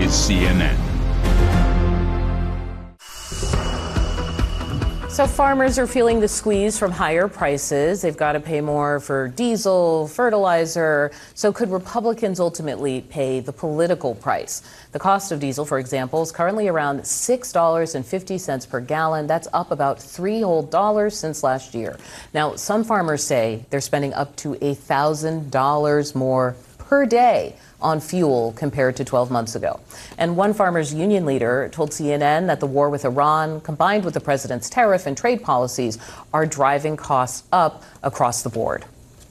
is CNN. So farmers are feeling the squeeze from higher prices. They've got to pay more for diesel, fertilizer. So could Republicans ultimately pay the political price? The cost of diesel, for example, is currently around $6.50 per gallon. That's up about $3 whole since last year. Now, some farmers say they're spending up to $1,000 more per day on fuel compared to 12 months ago. And one farmers union leader told CNN that the war with Iran, combined with the president's tariff and trade policies, are driving costs up across the board.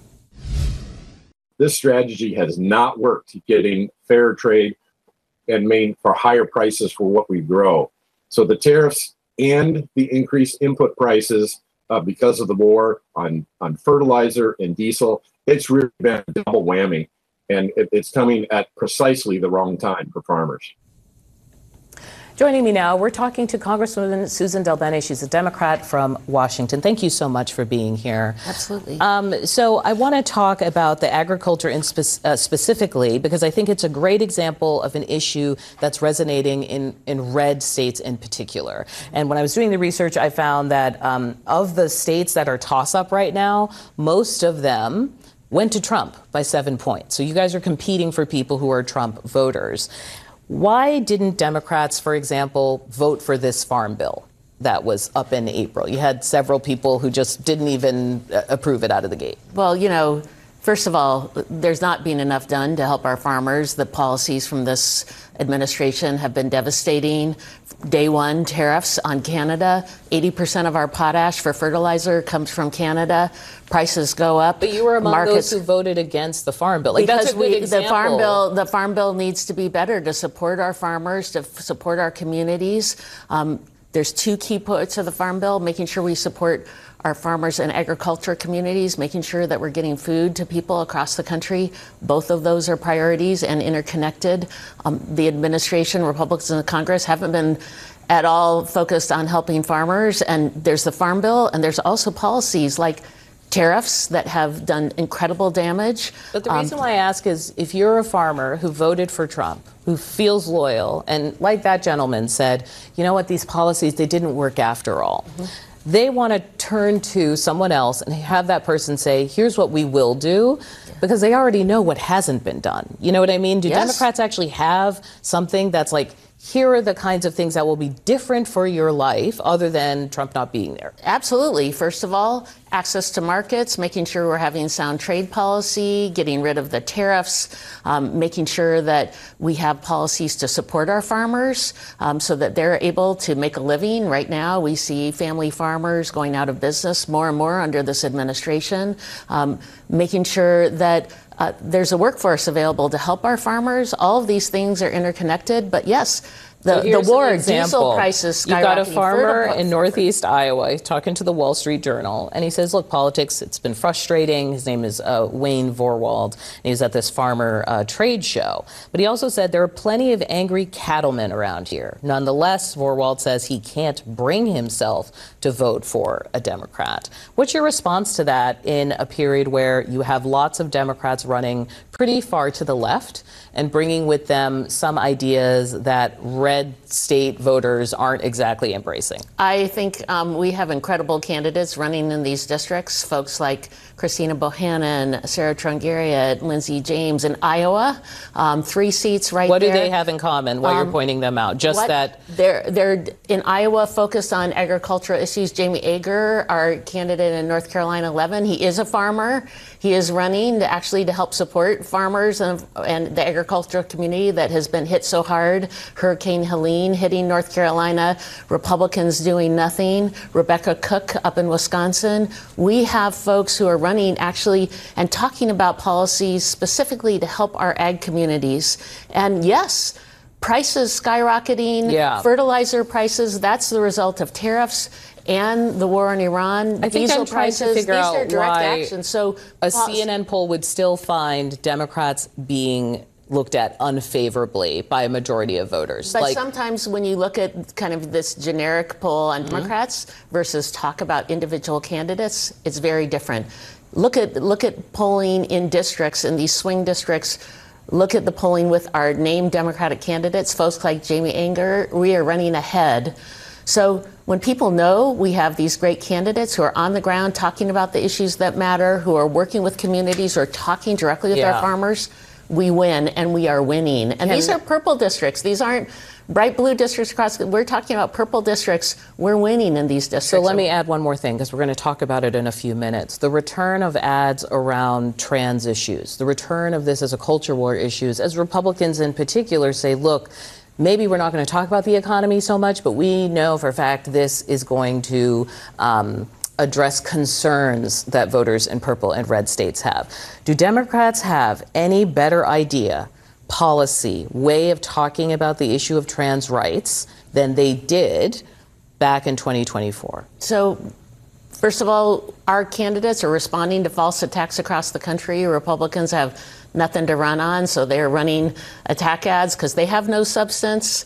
This strategy has not worked, getting fair trade and for higher prices for what we grow. So the tariffs and the increased input prices because of the war on fertilizer and diesel, it's really been a double whammy. And it's coming at precisely the wrong time for farmers. Joining me now, we're talking to Congresswoman Suzan DelBene. She's a Democrat from Washington. Thank you so much for being here. Absolutely. So I want to talk about the agriculture specifically, because I think it's a great example of an issue that's resonating in red states in particular. And when I was doing the research, I found that of the states that are toss-up right now, most of them went to Trump by 7 points. So you guys are competing for people who are Trump voters. Why didn't Democrats, for example, vote for this farm bill that was up in April? You had several people who just didn't even approve it out of the gate. Well, you know, first of all, there's not been enough done to help our farmers. The policies from this administration have been devastating. Day one tariffs on Canada. 80% of our potash for fertilizer comes from Canada. Prices go up. But you were among those who voted against the farm bill. Like, because that's a good example. The farm bill needs to be better to support our farmers, to support our communities. There's two key points of the farm bill: making sure we support our farmers and agriculture communities, making sure that we're getting food to people across the country. Both of those are priorities and interconnected. The administration, Republicans in the Congress, haven't been at all focused on helping farmers. And there's the farm bill, and there's also policies like tariffs that have done incredible damage. But the reason why I ask is, if you're a farmer who voted for Trump, who feels loyal, and like that gentleman said, you know what, these policies, they didn't work after all. They want to turn to someone else and have that person say, here's what we will do, because they already know what hasn't been done. You know what I mean? Do Democrats actually have something that's like, here are the kinds of things that will be different for your life other than Trump not being there? Absolutely. First of all, access to markets, making sure we're having sound trade policy, getting rid of the tariffs, making sure that we have policies to support our farmers so that they're able to make a living. Right now, we see family farmers going out of business more and more under this administration, making sure that there's a workforce available to help our farmers. All of these things are interconnected. But yes, the war, diesel prices skyrocketing. You got a farmer in Northeast Iowa talking to the Wall Street Journal, and he says, look, politics, it's been frustrating. His name is Wayne Vorwald, and he was at this farmer trade show. But he also said there are plenty of angry cattlemen around here. Nonetheless, Vorwald says he can't bring himself to vote for a Democrat. What's your response to that in a period where you have lots of Democrats running pretty far to the left and bringing with them some ideas that red state voters aren't exactly embracing? I think we have incredible candidates running in these districts, folks like Christina Bohannon, Sarah Trungariat, Lindsey James in Iowa. 3 seats right there. What do they have in common while you're pointing them out? Just that they're in Iowa focused on agricultural issues. Jamie Ager, our candidate in North Carolina 11, he is a farmer. He is running to help support farmers and the agricultural community that has been hit so hard. Hurricane Helene hitting North Carolina, Republicans doing nothing. Rebecca Cook up in Wisconsin. We have folks who are running actually and talking about policies specifically to help our ag communities. And yes, prices skyrocketing, fertilizer prices, that's the result of tariffs and the war on Iran. I think diesel I'm trying prices, to figure these out are direct why action. So a CNN poll would still find Democrats being looked at unfavorably by a majority of voters. But sometimes when you look at kind of this generic poll on Democrats versus talk about individual candidates, it's very different. Look at polling in districts, in these swing districts. look at the polling with our named Democratic candidates, folks like Jamie Anger, we are running ahead. So when people know we have these great candidates who are on the ground talking about the issues that matter, who are working with communities, or talking directly with our farmers, we win, and we are winning. And these are purple districts. These aren't bright blue districts across. We're talking about purple districts. We're winning in these districts. So let me add one more thing, because we're going to talk about it in a few minutes. The return of ads around trans issues, the return of this as a culture war issues, as Republicans in particular say, look, maybe we're not going to talk about the economy so much, but we know for a fact this is going to address concerns that voters in purple and red states have. Do Democrats have any better idea, policy, way of talking about the issue of trans rights than they did back in 2024? So, first of all, our candidates are responding to false attacks across the country. Republicans have nothing to run on, so they're running attack ads because they have no substance.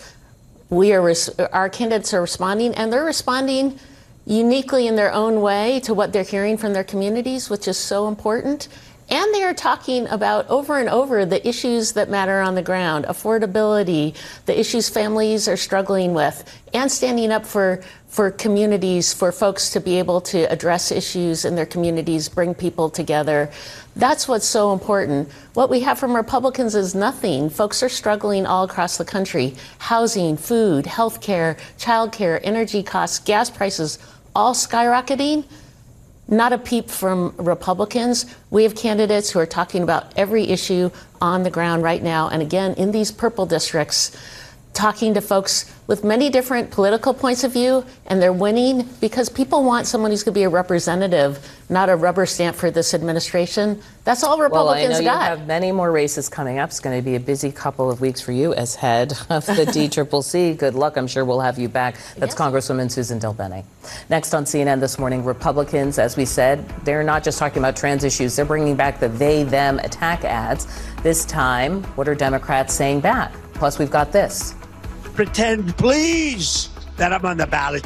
Our candidates are responding, and they're responding uniquely in their own way to what they're hearing from their communities, which is so important. And they are talking about over and over the issues that matter on the ground, affordability, the issues families are struggling with, and standing up for communities, for folks to be able to address issues in their communities, bring people together. That's what's so important. What we have from Republicans is nothing. Folks are struggling all across the country. Housing, food, healthcare, childcare, energy costs, gas prices, all skyrocketing. Not a peep from Republicans. We have candidates who are talking about every issue on the ground right now. And again, in these purple districts, talking to folks with many different political points of view, and they're winning because people want someone who's going to be a representative, not a rubber stamp for this administration. That's all Republicans got. got. You have many more races coming up. It's going to be a busy couple of weeks for you as head of the DCCC. Good luck. I'm sure we'll have you back. That's Congresswoman Susan DelBene. Next on CNN this morning, Republicans, as we said, they're not just talking about trans issues. They're bringing back the they-them attack ads. This time, what are Democrats saying back? Plus, we've got this. Pretend, please, that I'm on the ballot.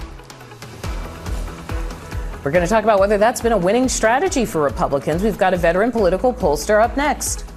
We're going to talk about whether that's been a winning strategy for Republicans. We've got a veteran political pollster up next.